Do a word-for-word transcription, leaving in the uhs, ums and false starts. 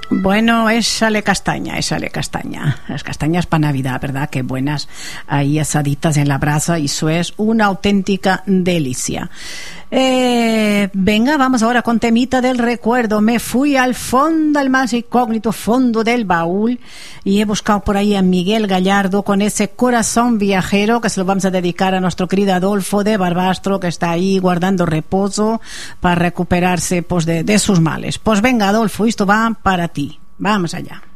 Bueno, échale castaña, échale castaña. Las castañas para Navidad, ¿verdad? Qué buenas. Ahí asaditas en la brasa, y eso es una auténtica delicia. Eh, venga, vamos ahora con temita del recuerdo. Me fui al fondo, al más incógnito fondo del baúl, y he buscado por ahí a Miguel Gallardo con ese Corazón Viajero, que se lo vamos a dedicar a nuestro querido Adolfo de Barbastro, que está ahí guardando reposo para recuperarse pues, de, de sus males. Pues venga, Adolfo, esto va para ti. Vamos allá.